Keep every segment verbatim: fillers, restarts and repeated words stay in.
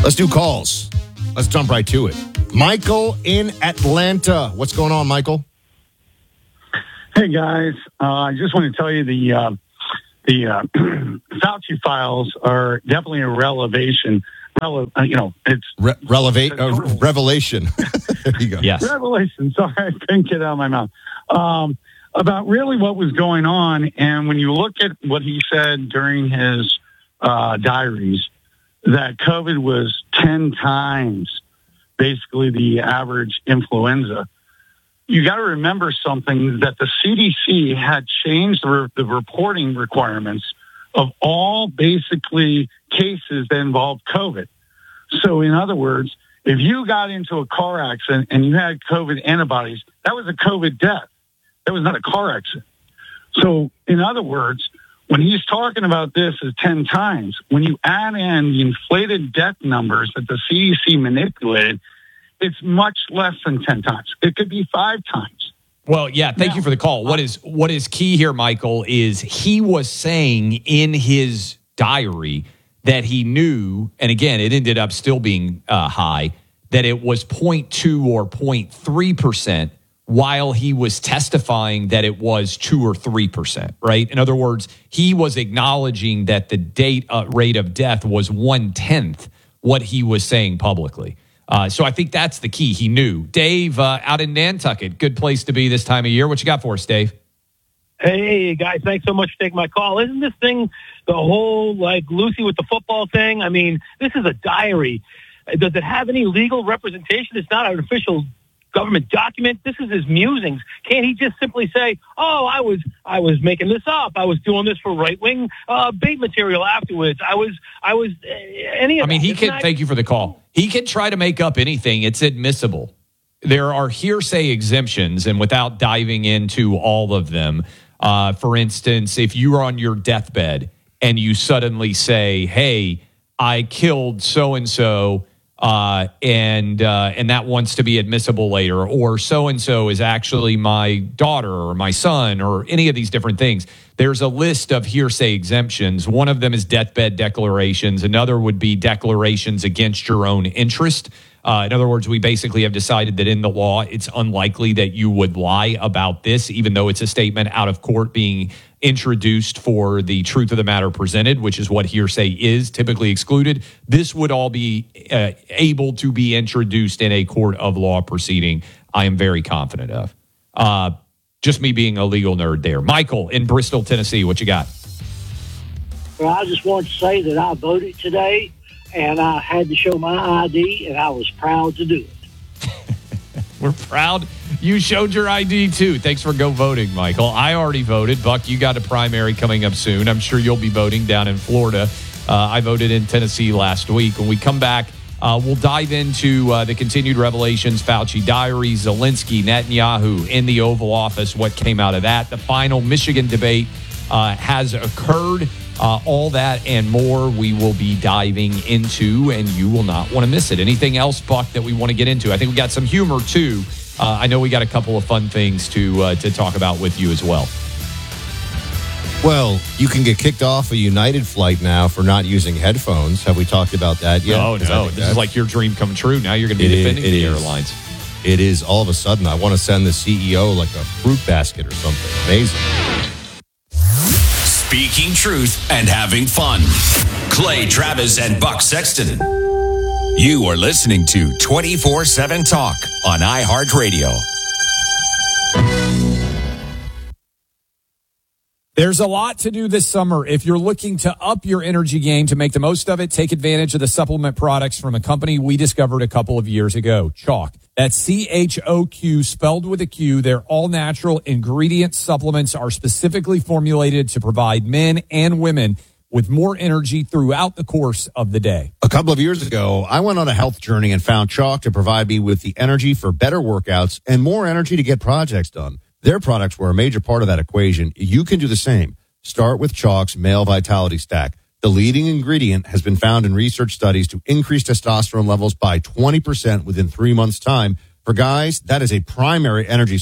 Let's do calls. Let's jump right to it. Michael in Atlanta. What's going on, Michael? Hey, guys. Uh, I just want to tell you the uh, the uh, Fauci files are definitely a revelation. Rele- uh, you know, it's Re- relevate, uh, revelation. There you go. Yes. Revelation. Sorry, I couldn't get it out of my mouth. Um, about really what was going on. And when you look at what he said during his uh, diaries, that COVID was ten times basically the average influenza. You got to remember something, that the C D C had changed the, re- the reporting requirements of all basically cases that involved COVID. So in other words, if you got into a car accident and you had COVID antibodies, that was a COVID death. That was not a car accident. So in other words, when he's talking about this as ten times, when you add in the inflated death numbers that the C D C manipulated, it's much less than ten times. It could be five times. Well, yeah, thank now, you for the call. What is what is key here, Michael, is he was saying in his diary that he knew, and again, it ended up still being uh, high, that it was zero point two or zero point three percent while he was testifying that it was two or three percent, right? In other words, he was acknowledging that the date uh, rate of death was one-tenth what he was saying publicly. Uh, so I think that's the key. He knew. Dave, uh, out in Nantucket, good place to be this time of year. What you got for us, Dave? Hey, guys, thanks so much for taking my call. Isn't this thing the whole, like, Lucy with the football thing? I mean, this is a diary. Does it have any legal representation? It's not an official government document. This is his musings. Can't he just simply say, oh, I was I was making this up. I was doing this for right-wing uh, bait material afterwards. I was, I was, uh, any of I mean, that. he Isn't can, that- thank you for the call. He can try to make up anything. It's admissible. There are hearsay exemptions, and without diving into all of them, uh, for instance, if you're on your deathbed and you suddenly say, hey, I killed so-and-so, Uh, and uh, and that wants to be admissible later, or so-and-so is actually my daughter or my son, or any of these different things. There's a list of hearsay exemptions. One of them is deathbed declarations. Another would be declarations against your own interest. Uh, in other words, we basically have decided that in the law, it's unlikely that you would lie about this, even though it's a statement out of court being introduced for the truth of the matter presented, which is what hearsay is, typically excluded. This would all be uh, able to be introduced in a court of law proceeding, I am very confident of. Uh, just me being a legal nerd there. Michael in Bristol, Tennessee, what you got? Well, I just want to say that I voted today, and I had to show my I D, and I was proud to do it. We're proud you showed your I D, too. Thanks for go voting, Michael. I already voted. Buck, you got a primary coming up soon. I'm sure you'll be voting down in Florida. Uh, I voted in Tennessee last week. When we come back, uh, we'll dive into uh, the continued revelations, Fauci diaries, Zelensky, Netanyahu in the Oval Office, what came out of that. The final Michigan debate uh, has occurred. Uh, all that and more we will be diving into, and you will not want to miss it. Anything else, Buck, that we want to get into? I think we got some humor, too. Uh, I know we got a couple of fun things to uh, to talk about with you as well. Well, you can get kicked off a United flight now for not using headphones. Have we talked about that yet? No, no. This is like your dream come true. Now you're going to be It defending is- it the is. airlines. It is all of a sudden. I want to send the C E O like a fruit basket or something. Amazing. Speaking truth and having fun. Clay Travis and Buck Sexton. You are listening to twenty-four seven Talk on iHeartRadio. There's a lot to do this summer. If you're looking to up your energy game to make the most of it, take advantage of the supplement products from a company we discovered a couple of years ago, Chalk. That's C H O Q, spelled with a Q. Their all-natural ingredient supplements are specifically formulated to provide men and women with more energy throughout the course of the day. A couple of years ago, I went on a health journey and found Chalk to provide me with the energy for better workouts and more energy to get projects done. Their products were a major part of that equation. You can do the same. Start with Chalk's Male Vitality Stack. The leading ingredient has been found in research studies to increase testosterone levels by twenty percent within three months' time. For guys, that is a primary energy source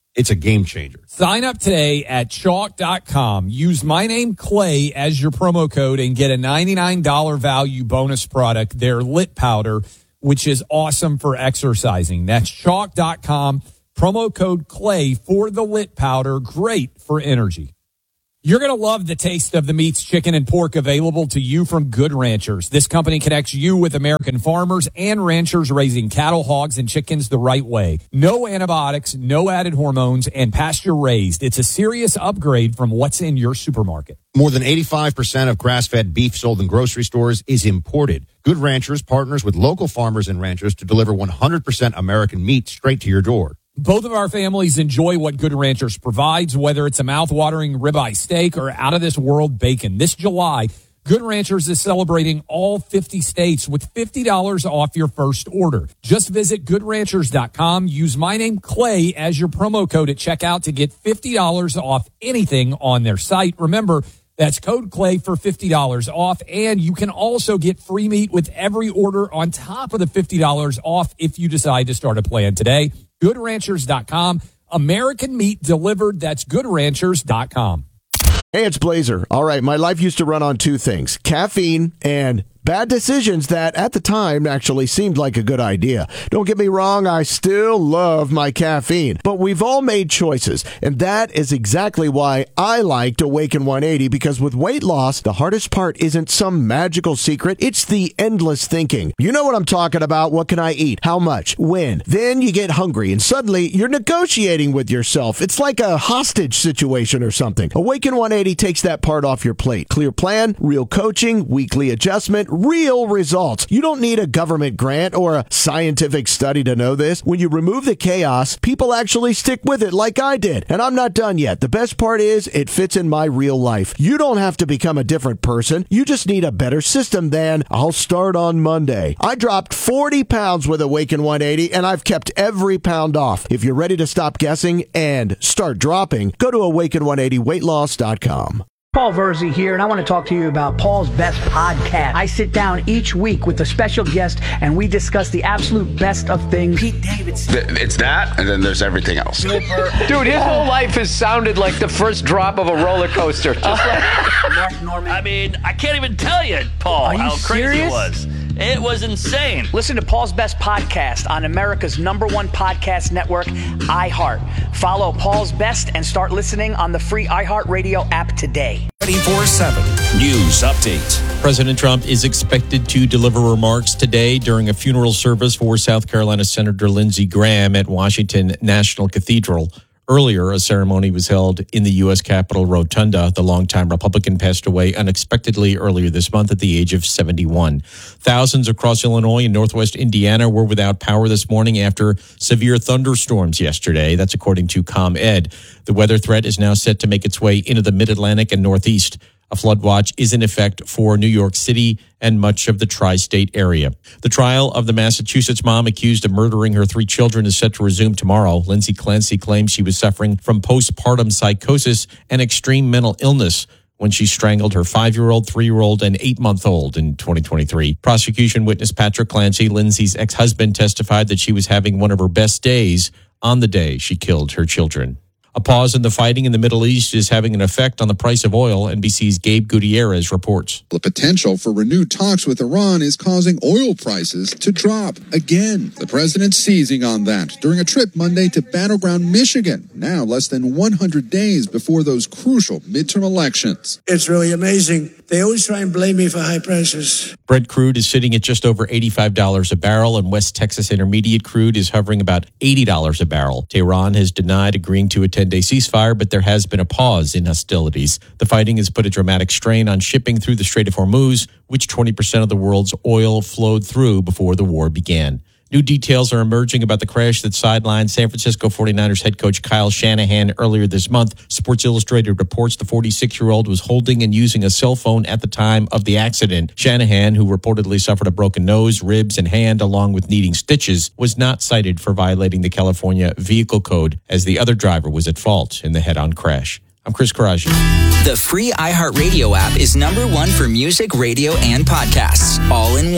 It's a game changer. Sign up today at chalk dot com. Use my name, Clay, as your promo code and get a ninety-nine dollars value bonus product, their Lit Powder, which is awesome for exercising. That's chalk dot com. Promo code Clay for the Lit Powder. Great for energy. You're going to love the taste of the meats, chicken, and pork available to you from Good Ranchers. This company connects you with American farmers and ranchers raising cattle, hogs, and chickens the right way. No antibiotics, no added hormones, and pasture-raised. It's a serious upgrade from what's in your supermarket. More than eighty-five percent of grass-fed beef sold in grocery stores is imported. Good Ranchers partners with local farmers and ranchers to deliver one hundred percent American meat straight to your door. Both of our families enjoy what Good Ranchers provides, whether it's a mouth-watering ribeye steak or out-of-this-world bacon. This July, Good Ranchers is celebrating all fifty states with fifty dollars off your first order. Just visit good ranchers dot com. Use my name, Clay, as your promo code at checkout to get fifty dollars off anything on their site. Remember, that's code Clay for fifty dollars off, and you can also get free meat with every order on top of the fifty dollars off if you decide to start a plan today. good ranchers dot com. American meat delivered. That's good ranchers dot com. Hey, it's Blazer. All right, my life used to run on two things, caffeine and bad decisions that at the time actually seemed like a good idea. Don't get me wrong, I still love my caffeine, but we've all made choices, and that is exactly why I liked Awaken one eighty, because with weight loss, the hardest part isn't some magical secret, it's the endless thinking. You know what I'm talking about. What can I eat? How much? When? Then you get hungry, and suddenly you're negotiating with yourself. It's like a hostage situation or something. Awaken one eighty takes that part off your plate. Clear plan, real coaching, weekly adjustment, real results. You don't need a government grant or a scientific study to know this. When you remove the chaos, people actually stick with it like I did. And I'm not done yet. The best part is it fits in my real life. You don't have to become a different person. You just need a better system than I'll start on Monday. I dropped forty pounds with Awaken one eighty, and I've kept every pound off. If you're ready to stop guessing and start dropping, go to awaken one eighty weight loss dot com. Paul Verzi here, and I want to talk to you about Paul's Best Podcast. I sit down each week with a special guest, and we discuss the absolute best of things. Pete Davidson. It's that, and then there's everything else. Dude, his whole life has sounded like the first drop of a roller coaster. Just like Mark Norman. I mean, I can't even tell you, Paul, Are you how crazy serious? it was. It was insane. Listen to Paul's Best Podcast on America's number one podcast network, iHeart. Follow Paul's Best and start listening on the free iHeartRadio app today. twenty-four seven News Update. President Trump is expected to deliver remarks today during a funeral service for South Carolina Senator Lindsey Graham at Washington National Cathedral. Earlier, a ceremony was held in the U S Capitol Rotunda. The longtime Republican passed away unexpectedly earlier this month at the age of seventy-one. Thousands across Illinois and northwest Indiana were without power this morning after severe thunderstorms yesterday. That's according to ComEd. The weather threat is now set to make its way into the mid-Atlantic and Northeast. A flood watch is in effect for New York City and much of the tri-state area. The trial of the Massachusetts mom accused of murdering her three children is set to resume tomorrow. Lindsay Clancy claims she was suffering from postpartum psychosis and extreme mental illness when she strangled her five-year-old, three-year-old, and eight-month-old in twenty twenty-three. Prosecution witness Patrick Clancy, Lindsay's ex-husband, testified that she was having one of her best days on the day she killed her children. A pause in the fighting in the Middle East is having an effect on the price of oil, N B C's Gabe Gutierrez reports. The potential for renewed talks with Iran is causing oil prices to drop again. The president seizing on that during a trip Monday to battleground Michigan, now less than one hundred days before those crucial midterm elections. It's really amazing. They always try and blame me for high prices. Brent crude is sitting at just over eighty-five dollars a barrel, and West Texas Intermediate crude is hovering about eighty dollars a barrel. Tehran has denied agreeing to a ten-day ceasefire, but there has been a pause in hostilities. The fighting has put a dramatic strain on shipping through the Strait of Hormuz, which twenty percent of the world's oil flowed through before the war began. New details are emerging about the crash that sidelined San Francisco forty-niners head coach Kyle Shanahan earlier this month. Sports Illustrated reports the forty-six-year-old was holding and using a cell phone at the time of the accident. Shanahan, who reportedly suffered a broken nose, ribs, and hand along with needing stitches, was not cited for violating the California Vehicle Code, as the other driver was at fault in the head-on crash. I'm Chris Karaji. The free iHeartRadio app is number one for music, radio, and podcasts, all in one.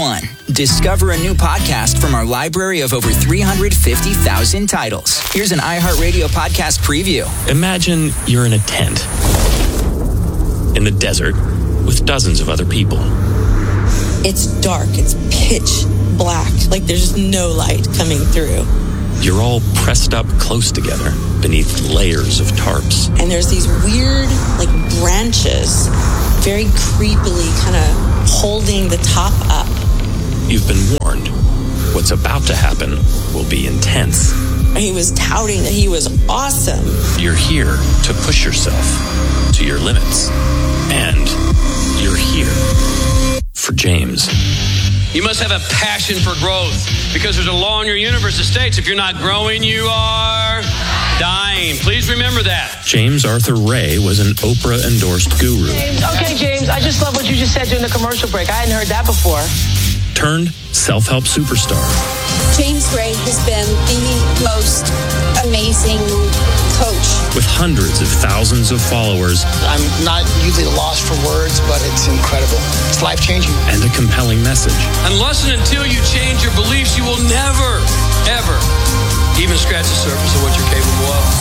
Discover a new podcast from our library of over three hundred fifty thousand titles. Here's an iHeartRadio podcast preview. Imagine you're in a tent in the desert with dozens of other people. It's dark. It's pitch black. Like there's no light coming through. You're all pressed up close together beneath layers of tarps. And there's these weird, like, branches, very creepily kind of holding the top up. You've been warned. What's about to happen will be intense. He was touting that he was awesome. You're here to push yourself to your limits. And you're here for James. You must have a passion for growth because there's a law in your universe that states if you're not growing, you are dying. Please remember that. James Arthur Ray was an Oprah-endorsed guru. Okay, James, I just love what you just said during the commercial break. I hadn't heard that before. Turned self-help superstar. James Ray has been the most amazing coach. With hundreds of thousands of followers. I'm not usually lost for words, but it's incredible. It's life-changing. And a compelling message. Unless and until you change your beliefs, you will never, ever even scratch the surface of what you're capable of.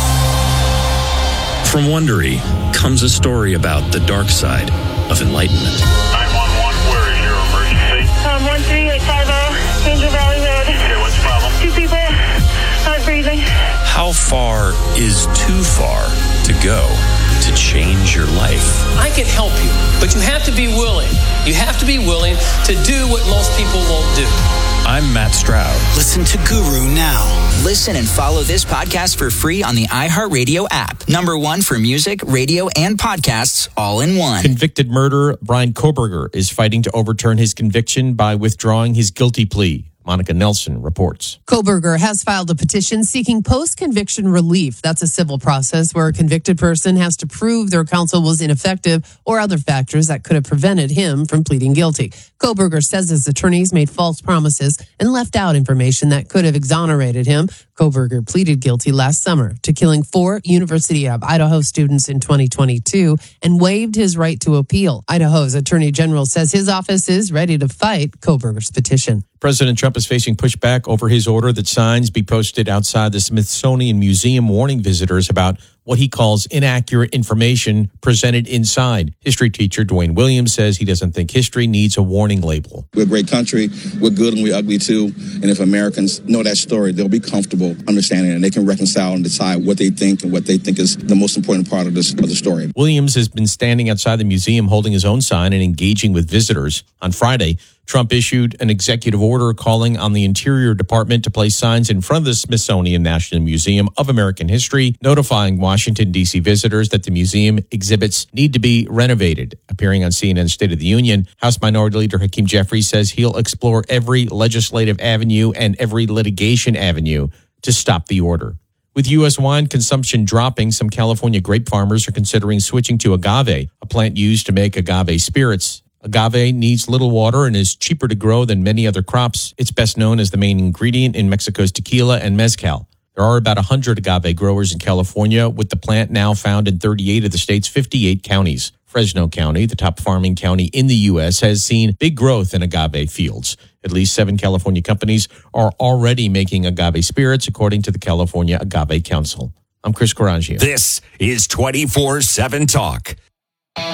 From Wondery comes a story about the dark side of enlightenment. nine one one, where is your emergency? Um, one three eight five zero, Angel Valley Road. Okay, what's the problem? Two people, not breathing. How far is too far to go to change your life? I can help you, but you have to be willing. You have to be willing to do what most people won't do. I'm Matt Stroud. Listen to Guru now. Listen and follow this podcast for free on the iHeartRadio app. Number one for music, radio, and podcasts all in one. Convicted murderer Brian Kohberger is fighting to overturn his conviction by withdrawing his guilty plea. Monica Nelson reports. Kohberger has filed a petition seeking post-conviction relief. That's a civil process where a convicted person has to prove their counsel was ineffective or other factors that could have prevented him from pleading guilty. Kohberger says his attorneys made false promises and left out information that could have exonerated him. Kohberger pleaded guilty last summer to killing four University of Idaho students in twenty twenty-two and waived his right to appeal. Idaho's attorney general says his office is ready to fight Kohberger's petition. President Trump is facing pushback over his order that signs be posted outside the Smithsonian Museum warning visitors about what he calls inaccurate information presented inside. History teacher Dwayne Williams says he doesn't think history needs a warning label. We're a great country. We're good and we're ugly too. And if Americans know that story, they'll be comfortable understanding it and they can reconcile and decide what they think and what they think is the most important part of this of the story. Williams has been standing outside the museum holding his own sign and engaging with visitors. On Friday, Trump issued an executive order calling on the Interior Department to place signs in front of the Smithsonian National Museum of American History, notifying Washington, D C visitors that the museum exhibits need to be renovated. Appearing on C N N's State of the Union, House Minority Leader Hakeem Jeffries says he'll explore every legislative avenue and every litigation avenue to stop the order. With U S wine consumption dropping, some California grape farmers are considering switching to agave, a plant used to make agave spirits. Agave needs little water and is cheaper to grow than many other crops. It's best known as the main ingredient in Mexico's tequila and mezcal. There are about one hundred agave growers in California, with the plant now found in thirty-eight of the state's fifty-eight counties. Fresno County, the top farming county in the U S, has seen big growth in agave fields. At least seven California companies are already making agave spirits, according to the California Agave Council. I'm Chris Carangio. This is twenty-four seven Talk.